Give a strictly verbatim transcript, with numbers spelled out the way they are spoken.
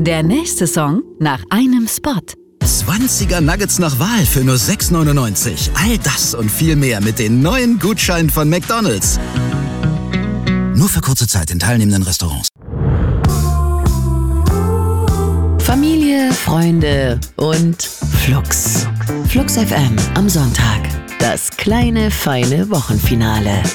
Der nächste Song nach einem Spot. zwanziger Nuggets nach Wahl für nur sechs neunundneunzig. All das und viel mehr mit den neuen Gutscheinen von McDonald's. Nur für kurze Zeit in teilnehmenden Restaurants. Familie, Freunde und Flux. Flux F M am Sonntag. Das kleine, feine Wochenfinale.